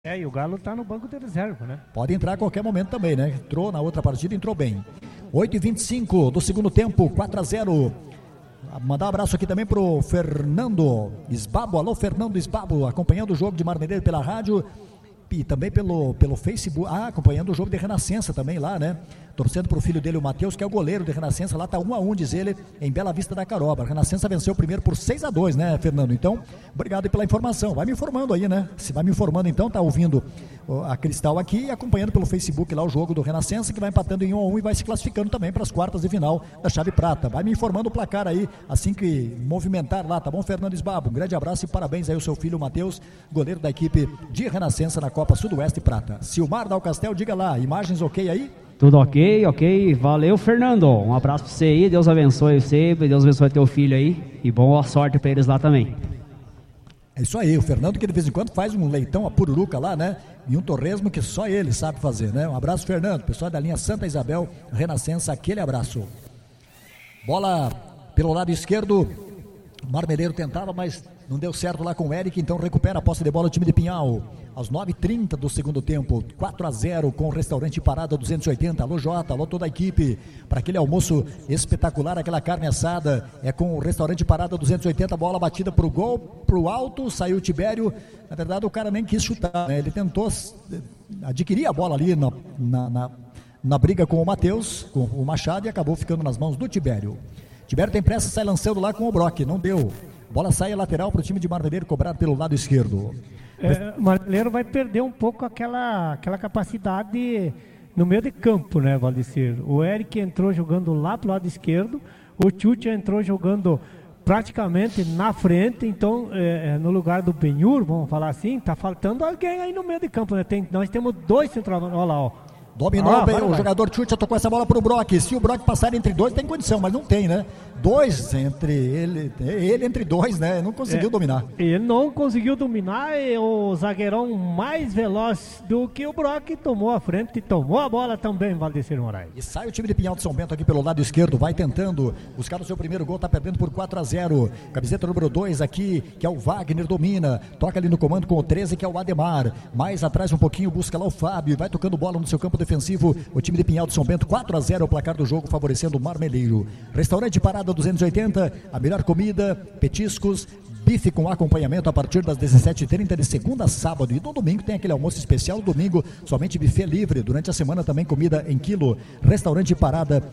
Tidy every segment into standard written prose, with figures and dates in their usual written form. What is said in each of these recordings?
E o Galo tá no banco de reserva, né? Pode entrar a qualquer momento também, né? Entrou na outra partida, entrou bem. 8h25 do segundo tempo, 4-0. Mandar um abraço aqui também pro Fernando Esbabo. Alô, Fernando Esbabo, acompanhando o jogo de Marmeleiro pela rádio e também pelo Facebook, acompanhando o jogo de Renascença também lá, né? Torcendo pro filho dele, o Matheus, que é o goleiro de Renascença, lá tá 1-1, diz ele, em Bela Vista da Caroba. A Renascença venceu o primeiro por 6-2, né, Fernando? Então, obrigado aí pela informação. Vai me informando aí, né? Se vai me informando, então, tá ouvindo a Cristal aqui e acompanhando pelo Facebook lá o jogo do Renascença, que vai empatando em 1-1 e vai se classificando também para as quartas de final da Chave Prata. Vai me informando o placar aí, assim que movimentar lá, tá bom, Fernando Esbabo? Um grande abraço e parabéns aí ao seu filho, o Matheus, goleiro da equipe de Renascença na Copa Sudoeste Prata. Silmar Dalcastel, diga lá, imagens ok aí? Tudo ok. Valeu, Fernando. Um abraço pra você aí. Deus abençoe você. Deus abençoe teu filho aí. E boa sorte pra eles lá também. É isso aí. O Fernando que de vez em quando faz um leitão a pururuca lá, né? E um torresmo que só ele sabe fazer, né? Um abraço, Fernando. Pessoal da linha Santa Isabel, Renascença, aquele abraço. Bola pelo lado esquerdo. O Marmeleiro tentava, mas não deu certo lá com o Eric. Então recupera a posse de bola o time de Pinhal. Aos 9h30 do segundo tempo, 4-0 com o Restaurante Parada 280. Alô Jota, alô toda a equipe, para aquele almoço espetacular, aquela carne assada, é com o Restaurante Parada 280, bola batida pro gol, pro alto, saiu o Tibério. Na verdade o cara nem quis chutar, né? Ele tentou adquirir a bola ali na briga com o Matheus, com o Machado, e acabou ficando nas mãos do Tibério. Tibério tem pressa, sai lançando lá com o Brock, não deu. Bola sai lateral para o time de Marmeleiro, cobrado pelo lado esquerdo. O Marmeleiro vai perder um pouco aquela capacidade no meio de campo, né, Valdecir? O Eric entrou jogando lá pro lado esquerdo, o Chucha entrou jogando praticamente na frente, então no lugar do Benhur, vamos falar assim, tá faltando alguém aí no meio de campo, né? Nós temos dois centroavantes, olha lá, ó. Dominou bem o jogador Chucha, tocou essa bola pro Brock. Se o Brock passar entre dois, tem condição, mas não tem, né? Dois entre ele entre dois, né? Não conseguiu dominar. Ele não conseguiu dominar, e o zagueirão mais veloz do que o Brock tomou a frente e tomou a bola também, Valdecir Moraes. E sai o time de Pinhal de São Bento aqui pelo lado esquerdo, vai tentando buscar o seu primeiro gol, tá perdendo por 4-0. Camiseta número 2 aqui, que é o Wagner, domina, toca ali no comando com o 13, que é o Ademar. Mais atrás um pouquinho, busca lá o Fábio, vai tocando bola no seu campo defensivo, o time de Pinhal de São Bento, 4-0 o placar do jogo, favorecendo o Marmeleiro. Restaurante Parada 280, a melhor comida, petiscos, bife com acompanhamento a partir das 17h30 de segunda a sábado, e no domingo tem aquele almoço especial, no domingo somente buffet livre, durante a semana também comida em quilo. Restaurante Parada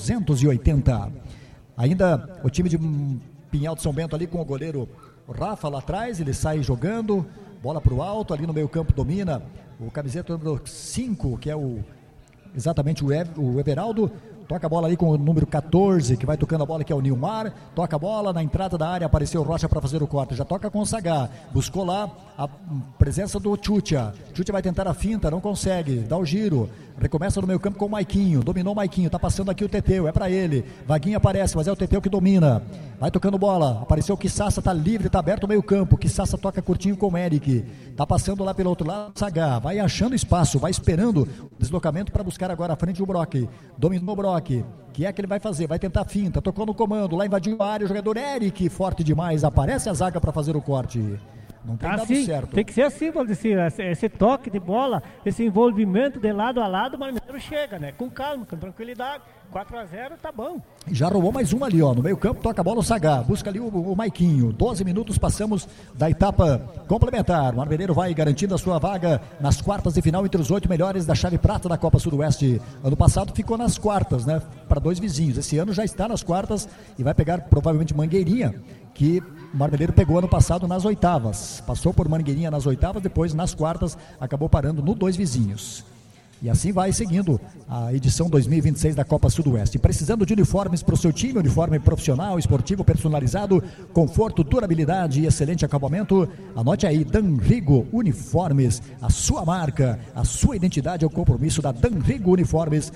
280. Ainda o time de Pinhal de São Bento ali com o goleiro Rafa lá atrás, ele sai jogando, bola pro alto, ali no meio campo domina o camiseta número 5, que é exatamente o Everaldo. Toca a bola ali com o número 14, que vai tocando a bola, que é o Nilmar. Toca a bola na entrada da área, apareceu o Rocha para fazer o corte. Já toca com o Sagá. Buscou lá a presença do Chucha. Chucha vai tentar a finta, não consegue. Dá o giro. Recomeça no meio campo com o Maiquinho. Dominou o Maiquinho. Tá passando aqui o Teteu. É para ele. Vaguinho aparece, mas é o Teteu que domina. Vai tocando bola. Apareceu o Kissassa, tá livre, tá aberto o meio campo. Kissassa toca curtinho com o Eric. Tá passando lá pelo outro lado. Sagá. Vai achando espaço. Vai esperando o deslocamento para buscar agora a frente do Brock. Dominou o Brock. Que é que ele vai fazer? Vai tentar a finta, tocou no comando, lá invadiu a área, o jogador Eric, forte demais, aparece a zaga para fazer o corte. Não tem dado certo. Tem que ser assim, Valdecir, esse toque de bola, esse envolvimento de lado a lado, o Marmeleiro chega, né? Com calma, com tranquilidade. 4-0 tá bom. Já roubou mais um ali, ó, no meio campo, toca a bola o Sagá, busca ali o Maiquinho. 12 minutos, passamos da etapa complementar. O Marmeleiro vai garantindo a sua vaga nas quartas de final entre os 8 melhores da chave prata da Copa Sudoeste. Ano passado ficou nas quartas, né, para dois vizinhos. Esse ano já está nas quartas e vai pegar provavelmente Mangueirinha, que o Marmeleiro pegou ano passado nas oitavas. Passou por Mangueirinha nas oitavas, depois nas quartas acabou parando no dois vizinhos. E assim vai seguindo a edição 2026 da Copa Sudoeste. Precisando de uniformes para o seu time, uniforme profissional, esportivo, personalizado, conforto, durabilidade e excelente acabamento, anote aí, Danrigo Uniformes, a sua marca, a sua identidade é o compromisso da Danrigo Uniformes.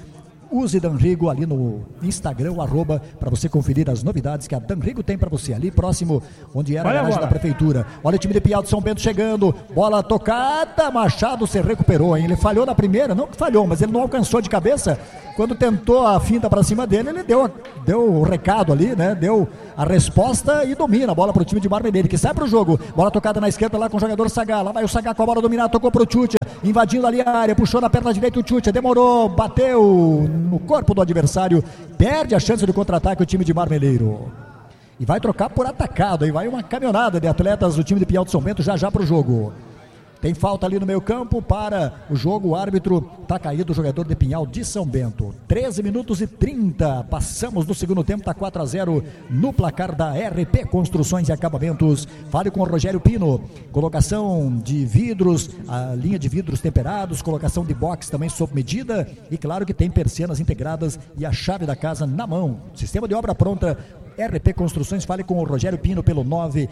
use Danrigo ali no Instagram, para você conferir as novidades que a Danrigo tem para você, ali próximo onde era a garagem da prefeitura. Olha o time de Pinhal de São Bento chegando, bola tocada, Machado se recuperou, hein? Ele falhou na primeira, não que falhou, mas ele não alcançou de cabeça. Quando tentou a finta para cima dele, ele deu o recado ali, né? Deu a resposta e domina a bola para o time de Marmeleiro, que sai para o jogo. Bola tocada na esquerda lá com o jogador Sagá. Lá vai o Sagá com a bola dominada, tocou para o Chucha, invadindo ali a área, puxou na perna direita o Chucha, demorou, bateu no corpo do adversário, perde a chance de contra-ataque o time de Marmeleiro. E vai trocar por atacado, aí vai uma caminhonada de atletas do time de Pinhal de São Bento já para o jogo. Tem falta ali no meio campo para o jogo, o árbitro está caído, o jogador de Pinhal de São Bento. 13 minutos e 30, passamos do segundo tempo, está 4-0 no placar da RP Construções e Acabamentos. Fale com o Rogério Pino, colocação de vidros, a linha de vidros temperados, colocação de box também sob medida e claro que tem persianas integradas e a chave da casa na mão. Sistema de obra pronta, RP Construções, fale com o Rogério Pino pelo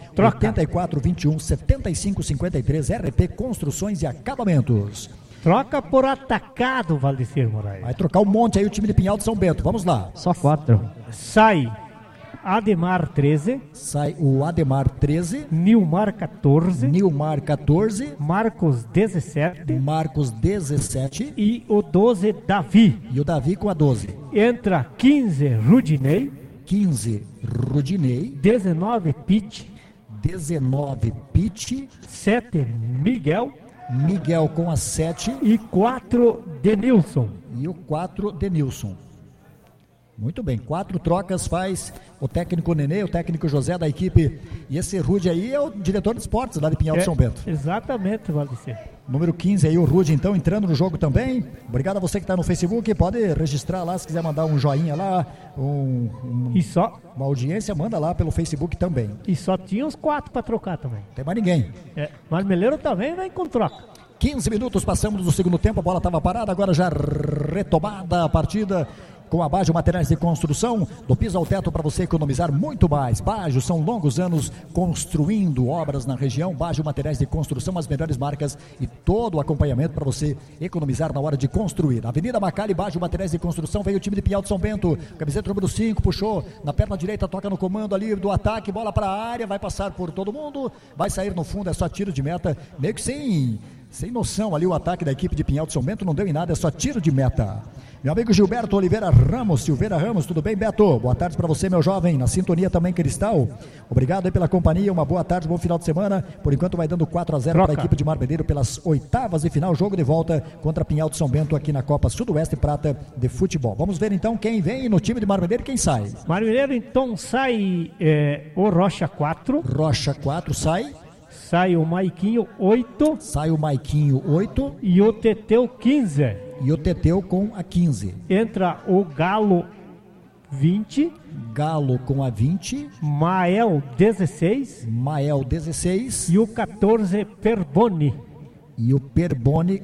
984217553, RP Construções e Acabamentos. Troca por atacado, Valdecir Moraes. Vai trocar um monte aí o time de Pinhal de São Bento, vamos lá. Só 4. Sai Ademar 13. Sai o Ademar 13. Nilmar 14. Nilmar 14. Marcos 17. Marcos 17. E o 12 Davi. E o Davi com a 12. Entra 15 Rudinei. 15 Rudinei. 19 Pitt. 19 Pitt. 7 Miguel. Miguel com a 7. E 4 Denilson. E o 4 Denilson. Muito bem, 4 trocas faz o técnico Nenê, o técnico José da equipe. E esse Rude aí é o diretor de esportes lá de Pinhal de São Bento. Exatamente, Valdecir. Número 15 aí, o Rude então entrando no jogo também. Obrigado a você que está no Facebook, pode registrar lá, se quiser mandar um joinha lá, uma audiência, manda lá pelo Facebook também. E só tinha os 4 para trocar também. Tem mais ninguém. Marmeleiro também vem com troca. 15 minutos, passamos do segundo tempo, a bola estava parada, agora já retomada a partida. Com a Bajo Materiais de Construção, do piso ao teto para você economizar muito mais. Bajo, são longos anos construindo obras na região. Bajo Materiais de Construção, as melhores marcas e todo o acompanhamento para você economizar na hora de construir. Avenida Macali, Bajo Materiais de Construção, veio o time de Pinhal de São Bento, camiseta número 5, puxou na perna direita, toca no comando ali do ataque, bola para a área, vai passar por todo mundo, vai sair no fundo, é só tiro de meta, meio que sem noção ali o ataque da equipe de Pinhal de São Bento, não deu em nada, é só tiro de meta. Meu amigo Gilberto Oliveira Ramos, Silveira Ramos, tudo bem, Beto? Boa tarde para você, meu jovem, na sintonia também, Cristal. Obrigado aí pela companhia, uma boa tarde, bom final de semana. Por enquanto vai dando 4-0 para a equipe de Marmeleiro pelas oitavas de final, jogo de volta contra Pinhal de São Bento aqui na Copa Sudoeste Prata de Futebol. Vamos ver então quem vem no time de Marmeleiro e quem sai. Marmeleiro então sai o Rocha 4. Rocha 4 sai. Sai o Maiquinho 8. Sai o Maiquinho 8. E o Teteu 15. E o Teteu com a 15. Entra o Galo 20. Galo com a 20. Mael 16. Mael 16. E o 14 Perboni. E o Perboni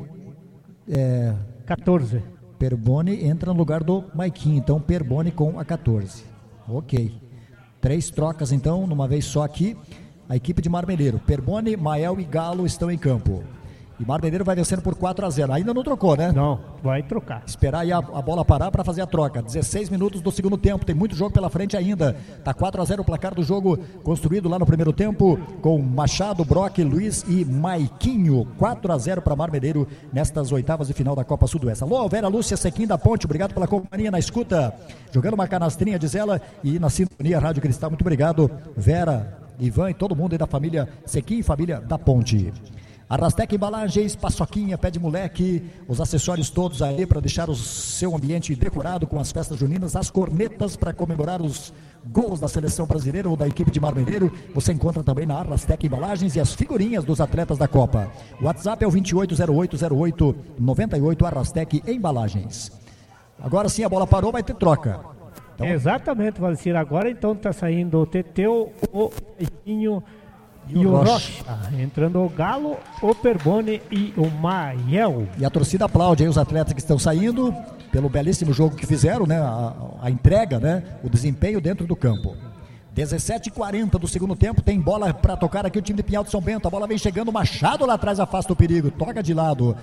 14. Perboni entra no lugar do Maiquinho. Então Perboni com a 14. Ok. 3 trocas então, numa vez só aqui. A equipe de Marmeleiro, Perboni, Mael e Galo estão em campo. E Marmeleiro vai vencendo por 4-0. Ainda não trocou, né? Não, vai trocar. Esperar aí a bola parar para fazer a troca. 16 minutos do segundo tempo, tem muito jogo pela frente ainda. Tá 4-0 o placar do jogo construído lá no primeiro tempo com Machado, Brock, Luiz e Maiquinho. 4-0 para Marmeleiro nestas oitavas de final da Copa Sudoeste. Alô, Vera Lúcia Sequim da Ponte, obrigado pela companhia na escuta. Jogando uma canastrinha, diz ela, e na sintonia Rádio Cristal. Muito obrigado, Vera, Ivan e todo mundo aí da família Sequim e família da Ponte. Arrastec Embalagens, Paçoquinha, Pé de Moleque, os acessórios todos aí para deixar o seu ambiente decorado com as festas juninas, as cornetas para comemorar os gols da seleção brasileira ou da equipe de Marmeleiro, você encontra também na Arrastec Embalagens e as figurinhas dos atletas da Copa. O WhatsApp é o 28080898, Arrastec Embalagens. Agora sim a bola parou, vai ter troca. Então, exatamente, Valdecir. Agora então está saindo o Teteu, o Maiquinho e o Rocha. Entrando o Galo, o Perboni e o Mael. E a torcida aplaude aí os atletas que estão saindo pelo belíssimo jogo que fizeram, né? A entrega, né? O desempenho dentro do campo. 17h40 do segundo tempo, tem bola para tocar aqui o time de Pinhal de São Bento. A bola vem chegando, Machado lá atrás afasta o perigo, toca de lado.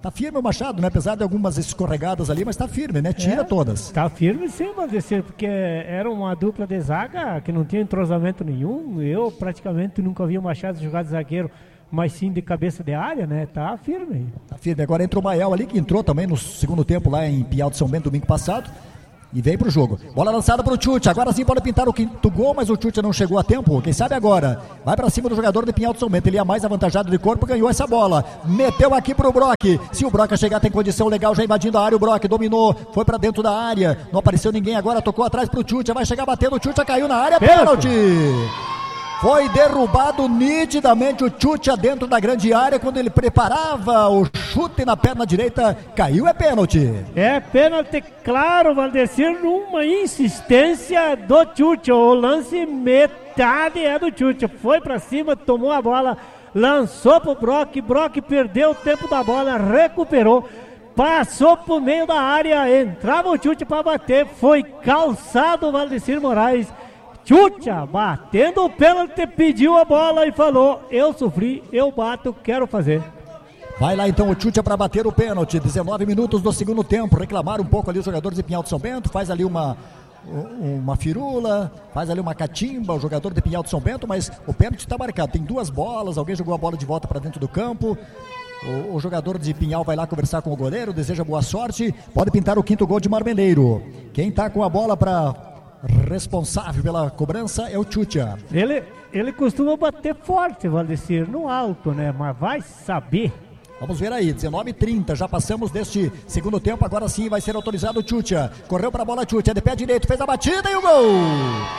Tá firme o Machado, né? Apesar de algumas escorregadas ali, mas tá firme, né? Tira todas. Tá firme sim, Valdecir, porque era uma dupla de zaga que não tinha entrosamento nenhum. Eu praticamente nunca vi o Machado jogar de zagueiro, mas sim de cabeça de área, né? Tá firme. Tá firme. Agora entra o Mael ali, que entrou também no segundo tempo lá em Piau de São Bento domingo passado. E veio pro jogo. Bola lançada pro Chucha. Agora sim pode pintar o quinto gol, mas o Chucha não chegou a tempo. Quem sabe agora? Vai pra cima do jogador de Pinhal de São Bento. Ele é mais avantajado de corpo, ganhou essa bola. Meteu aqui pro Brock. Se o Brock chegar, tem condição legal, já invadindo a área. O Brock dominou, foi pra dentro da área. Não apareceu ninguém agora, tocou atrás pro Chucha. Vai chegar batendo, o Chucha caiu na área. Pênalti! Foi derrubado nitidamente o Chucha dentro da grande área. Quando ele preparava o chute na perna direita, caiu, é pênalti. É pênalti, claro, Valdecir, numa insistência do Chucha. O lance metade é do Chucha. Foi pra cima, tomou a bola, lançou pro Brock. Brock perdeu o tempo da bola, recuperou, passou pro meio da área, entrava o Chucha pra bater. Foi calçado o Valdecir Moraes. Chucha, batendo o pênalti, pediu a bola e falou: eu sofri, eu bato, quero fazer. Vai lá então o Chucha para bater o pênalti. 19 minutos do segundo tempo. Reclamaram um pouco ali os jogadores de Pinhal de São Bento. Faz ali uma firula, faz ali uma catimba o jogador de Pinhal de São Bento, mas o pênalti está marcado. Tem duas bolas, alguém jogou a bola de volta para dentro do campo. O jogador de Pinhal vai lá conversar com o goleiro, deseja boa sorte. Pode pintar o quinto gol de Marmeleiro. Quem está com a bola para responsável pela cobrança é o Chucha. Ele costuma bater forte, Valdecir, no alto, né? Mas vai saber. Vamos ver aí, 19h30, já passamos deste segundo tempo, agora sim vai ser autorizado o Chucha. Correu para a bola, Chucha, de pé direito, fez a batida e o gol!